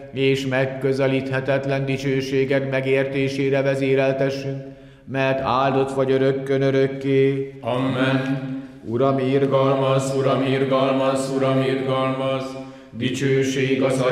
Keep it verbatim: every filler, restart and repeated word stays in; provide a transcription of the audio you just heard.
és megközelíthetetlen dicsőséged megértésére vezéreltessünk, mert áldott vagy örökkön örökké. Amen. Uram, irgalmas, Uram, irgalmas, Uram, irgalmas, dicsőség az